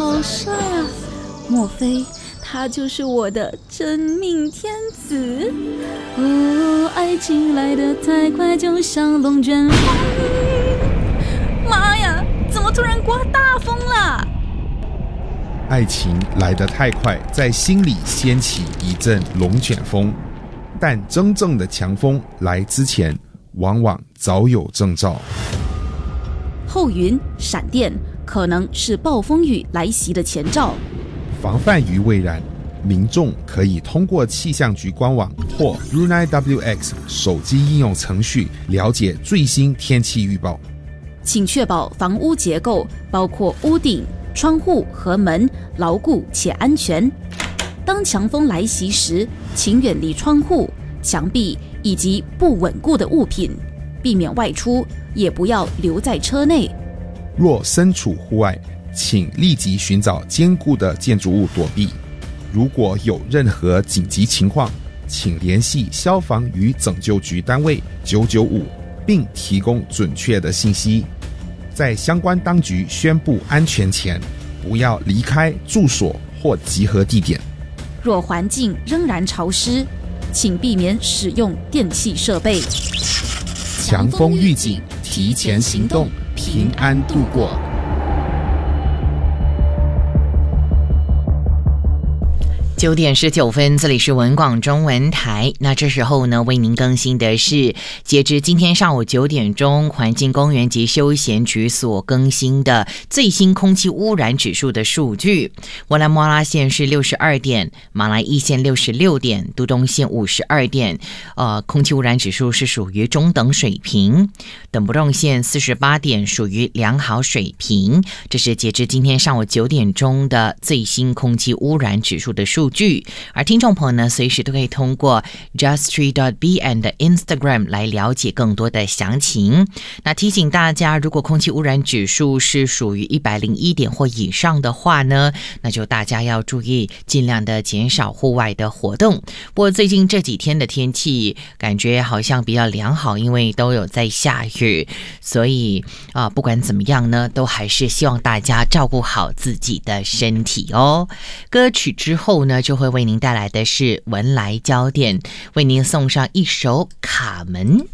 好帅啊！莫非他就是我的真命天子？哦，爱情来得太快，就像龙卷风。妈呀，怎么突然刮大风了？ 爱情来得太快，在心里掀起一阵龙卷风，但真正的强风来之前，往往早有征兆。 后云、闪电可能是暴风雨来袭的前兆。 防范于未然，民众可以通过气象局官网或 Brunei.wx 手机应用程序了解最新天气预报。 请确保房屋结构包括屋顶、窗户和门牢固且安全。当强风来袭时，请远离窗户、墙壁以及不稳固的物品，避免外出，也不要留在车内。 若身处户外，请立即寻找坚固的建筑物躲避。如果有任何紧急情况，请联系消防与拯救局单位995，并提供准确的信息。在相关当局宣布安全前，不要离开住所或集合地点。 若环境仍然潮湿，请避免使用电器设备。 强风预警，提前行动，平安度过。 9点19分，这里是文广中文台。那这时候呢，为您更新的是截至今天上午9点钟，环境公园及休闲局所更新的最新空气污染指数的数据。沃拉莫拉县是62点，马来义县66点，都东县52点，空气污染指数是属于中等水平。等不动县48点，属于良好水平。这是截至今天上午9点钟的最新空气污染指数的数据。而听众朋友呢，随时都可以通过 justtree.bn 的 Instagram 来了解更多的详情。那提醒大家，如果空气污染指数是属于101点或以上的话呢，那就大家要注意，尽量的减少户外的活动。不过最近这几天的天气感觉好像比较良好，因为都有在下雨，所以不管怎么样呢，都还是希望大家照顾好自己的身体哦。歌曲之后呢，就会为您带来的是文莱焦点，为您送上一首《卡门》。